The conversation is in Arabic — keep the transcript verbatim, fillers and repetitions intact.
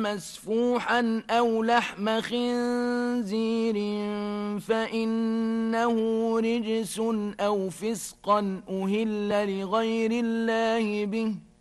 مسفوحا أو لحم خنزير فإنه رجس أو فسقا أهل لغير الله به